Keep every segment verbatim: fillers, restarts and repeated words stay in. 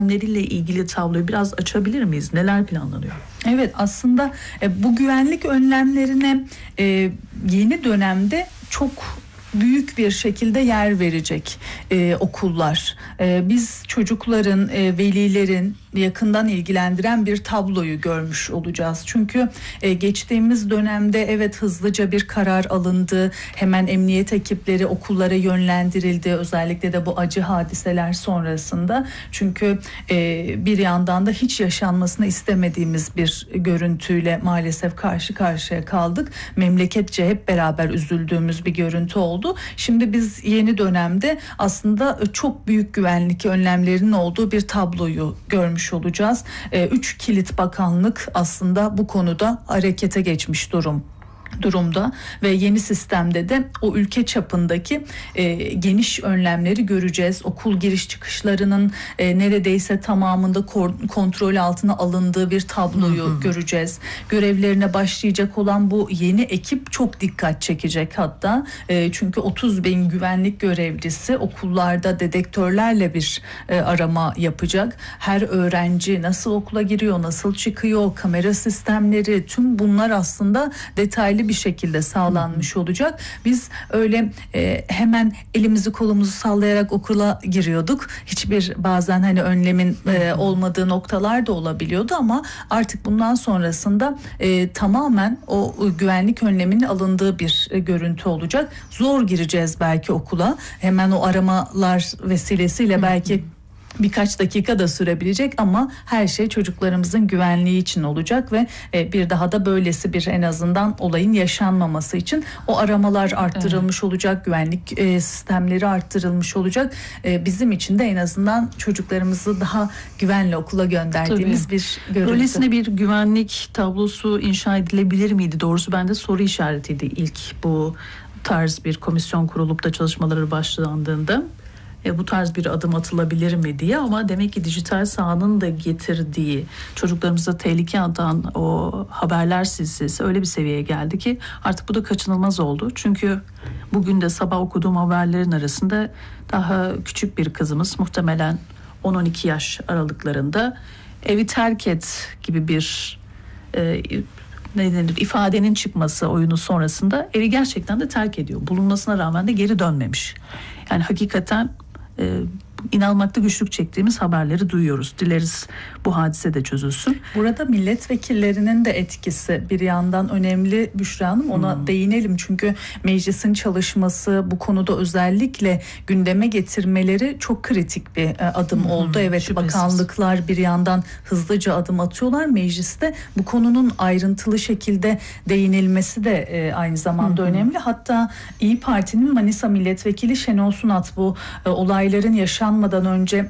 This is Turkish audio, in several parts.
önlemleriyle ilgili tabloyu biraz açabilir miyiz? Neler planlanıyor? Evet, aslında e, bu güvenlik önlemlerine e, yeni dönemde çok büyük bir şekilde yer verecek e, okullar. E, biz çocukların, e, velilerin yakından ilgilendiren bir tabloyu görmüş olacağız. Çünkü e, geçtiğimiz dönemde evet hızlıca bir karar alındı. Hemen emniyet ekipleri okullara yönlendirildi. Özellikle de bu acı hadiseler sonrasında. Çünkü e, bir yandan da hiç yaşanmasını istemediğimiz bir görüntüyle maalesef karşı karşıya kaldık. Memleketçe hep beraber üzüldüğümüz bir görüntü oldu. Şimdi biz yeni dönemde aslında çok büyük güvenlik önlemlerinin olduğu bir tabloyu görmüş olacağız. Üç kilit bakanlık aslında bu konuda harekete geçmiş durum. durumda ve yeni sistemde de o ülke çapındaki e, geniş önlemleri göreceğiz. Okul giriş çıkışlarının e, neredeyse tamamında kor- kontrol altına alındığı bir tabloyu hı hı. göreceğiz. Görevlerine başlayacak olan bu yeni ekip çok dikkat çekecek hatta. E, çünkü otuz bin güvenlik görevlisi okullarda dedektörlerle bir e, arama yapacak. Her öğrenci nasıl okula giriyor, nasıl çıkıyor, kamera sistemleri, tüm bunlar aslında detaylı bir şekilde sağlanmış olacak. Biz öyle e, hemen elimizi kolumuzu sallayarak okula giriyorduk. Hiçbir bazen hani önlemin e, olmadığı noktalar da olabiliyordu ama artık bundan sonrasında e, tamamen o güvenlik önleminin alındığı bir e, görüntü olacak. Zor gireceğiz belki okula. Hemen o aramalar vesilesiyle belki birkaç dakika da sürebilecek ama her şey çocuklarımızın güvenliği için olacak ve bir daha da böylesi bir en azından olayın yaşanmaması için o aramalar arttırılmış evet. olacak, güvenlik sistemleri arttırılmış olacak. Bizim için de en azından çocuklarımızı daha güvenli okula gönderdiğimiz Tabii. bir görüntü. Öylesine bir güvenlik tablosu inşa edilebilir miydi? Doğrusu bende soru işaretiydi ilk bu tarz bir komisyon kurulup da çalışmaları başlandığında. E, bu tarz bir adım atılabilir mi diye ama demek ki dijital sahanın da getirdiği çocuklarımıza tehlike atan o haberler silsilesi öyle bir seviyeye geldi ki artık bu da kaçınılmaz oldu. Çünkü bugün de sabah okuduğum haberlerin arasında daha küçük bir kızımız muhtemelen on on iki yaş aralıklarında evi terk et gibi bir e, ne denir ifadenin çıkması oyunu sonrasında evi gerçekten de terk ediyor. Bulunmasına rağmen de geri dönmemiş. Yani hakikaten e, inanmakta güçlük çektiğimiz haberleri duyuyoruz. Dileriz bu hadise de çözülsün. Burada milletvekillerinin de etkisi bir yandan önemli Büşra Hanım. Ona hmm. değinelim. Çünkü meclisin çalışması bu konuda özellikle gündeme getirmeleri çok kritik bir adım hmm. oldu. Evet Şüphesiz. Bakanlıklar bir yandan hızlıca adım atıyorlar. Mecliste bu konunun ayrıntılı şekilde değinilmesi de aynı zamanda hmm. önemli. Hatta İYİ Parti'nin Manisa Milletvekili Şenol Sunat bu olayların yaşanmasını anmadan önce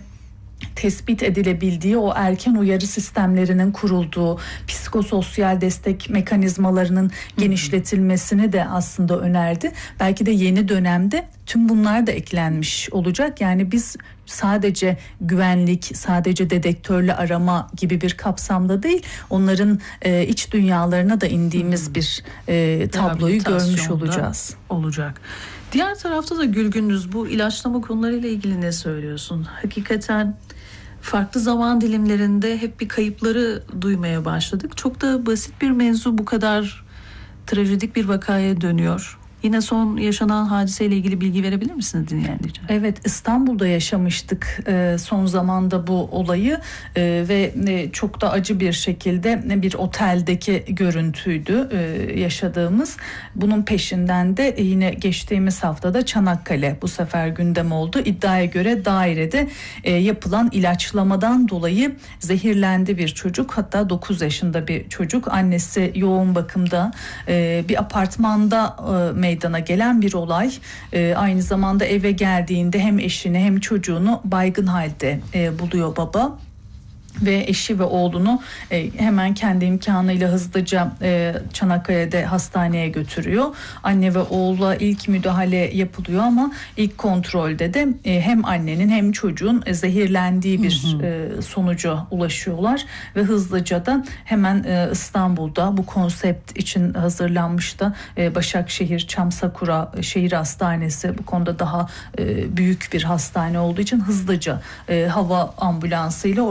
tespit edilebildiği o erken uyarı sistemlerinin kurulduğu, psikososyal destek mekanizmalarının Hı-hı. genişletilmesini de aslında önerdi. Belki de yeni dönemde tüm bunlar da eklenmiş olacak. Yani biz sadece güvenlik, sadece dedektörle arama gibi bir kapsamda değil, onların e, iç dünyalarına da indiğimiz Hı-hı. bir e, tabloyu görmüş olacağız. Olacak. Diğer tarafta da Gülgündüz, bu ilaçlama konularıyla ilgili ne söylüyorsun? Hakikaten farklı zaman dilimlerinde hep bir kayıpları duymaya başladık. Çok da basit bir mevzu bu kadar trajedik bir vakaya dönüyor. Yine son yaşanan hadiseyle ilgili bilgi verebilir misiniz dinleyenlere? Evet, İstanbul'da yaşamıştık e, son zamanda bu olayı e, ve e, çok da acı bir şekilde bir oteldeki görüntüydü e, yaşadığımız. Bunun peşinden de yine geçtiğimiz haftada Çanakkale bu sefer gündem oldu. İddiaya göre dairede e, yapılan ilaçlamadan dolayı zehirlendi bir çocuk. Hatta dokuz yaşında bir çocuk. Annesi yoğun bakımda e, bir apartmanda e, meydana gelen bir olay. Ee, aynı zamanda eve geldiğinde hem eşini hem çocuğunu baygın halde e, buluyor baba. ve eşi ve oğlunu e, hemen kendi imkanıyla hızlıca e, Çanakkale'de hastaneye götürüyor. Anne ve oğula ilk müdahale yapılıyor ama ilk kontrolde de e, hem annenin hem çocuğun e, zehirlendiği bir hı hı. E, sonuca ulaşıyorlar ve hızlıca da hemen e, İstanbul'da bu konsept için hazırlanmış da e, Başakşehir Çamsakura Şehir Hastanesi bu konuda daha e, büyük bir hastane olduğu için hızlıca e, hava ambulansıyla